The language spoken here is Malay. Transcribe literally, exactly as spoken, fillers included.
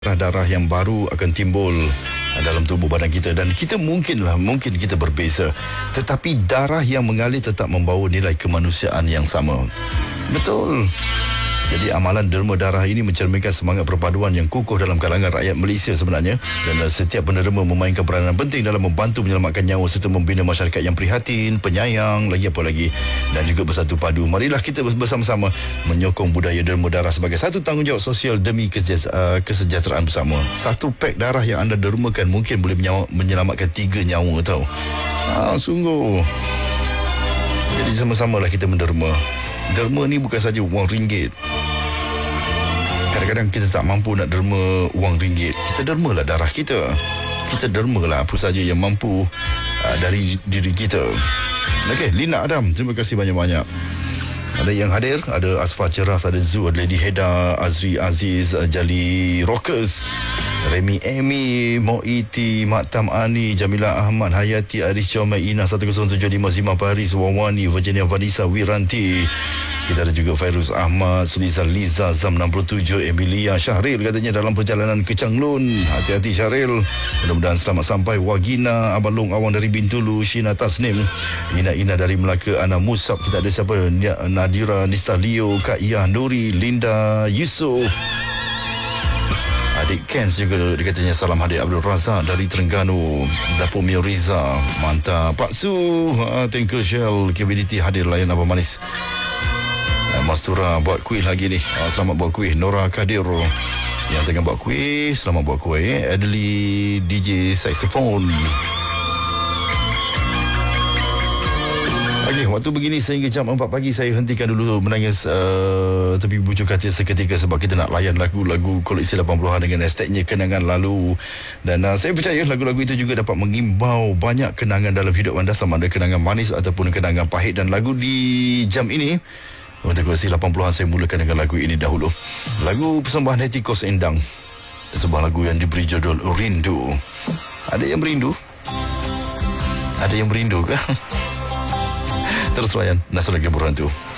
darah yang baru akan timbul dalam tubuh badan kita, dan kita mungkinlah mungkin kita berbeza, tetapi darah yang mengalir tetap membawa nilai kemanusiaan yang sama. Betul. Jadi amalan derma darah ini mencerminkan semangat perpaduan yang kukuh dalam kalangan rakyat Malaysia sebenarnya, dan setiap penerima memainkan peranan penting dalam membantu menyelamatkan nyawa serta membina masyarakat yang prihatin, penyayang, lagi apa lagi, dan juga bersatu padu. Marilah kita bersama-sama menyokong budaya derma darah sebagai satu tanggungjawab sosial demi kesejahteraan bersama. Satu pak darah yang anda dermakan mungkin boleh menyelamatkan tiga nyawa, tahu. Ah, sungguh. Jadi sama-samalah kita menderma. Derma ni bukan saja wang ringgit. Kadang-kadang kita tak mampu nak derma wang ringgit. Kita dermalah darah kita. Kita dermalah apa saja yang mampu uh, dari diri kita. Okey, Lina Adam, terima kasih banyak-banyak. Ada yang hadir, ada Asfar Ceras, ada Zu, ada Lady Heda, Azri Aziz, Jali Rockers, Remy Amy, Moiti, Maktam Ani, Jamila Ahmad, Hayati, Aris Syomai, Ina satu kosong tujuh lima, Zima Paris, Wawani, Virginia Vanessa, Wiranti. Kita ada juga Fairuz Ahmad, Suliza Liza, Zam enam puluh tujuh, Emilia Syahril katanya dalam perjalanan ke Changlun. Hati-hati Syahril. Mudah-mudahan selamat sampai. Wagina, Abalong Awang dari Bintulu, Shina Tasnim, Ina Ina dari Melaka, Ana Musab. Kita ada siapa? Nadira, Nista Leo, Kak Iyah Nuri, Linda Yusof. Adik Kens juga dia katanya salam hadir. Abdul Razak dari Terengganu, Dapur Mio Riza, mantap. Pak Su, ha, thank you Shell K B D T hadir layan apa manis. Mas Tura buat kuih lagi ni. Selamat buat kuih. Nora Kadir yang tengah buat kuih, selamat buat kuih. Adli D J saxophone. Okey, waktu begini sehingga jam empat pagi saya hentikan dulu menangis uh, tepi bujuk kaca seketika sebab kita nak layan lagu-lagu koleksi lapan puluhan dengan hashtagnya kenangan lalu. Dan uh, saya percaya lagu-lagu itu juga dapat mengimbau banyak kenangan dalam hidup anda, sama ada kenangan manis ataupun kenangan pahit. Dan lagu di jam ini untuk koleksi lapan puluhan saya mulakan dengan lagu ini dahulu. Lagu persembahan Heti Kos Endang, sebuah lagu yang diberi judul Rindu. Ada yang merindu? Ada yang merindu ke? Terus layan Nasrul Geburan tu.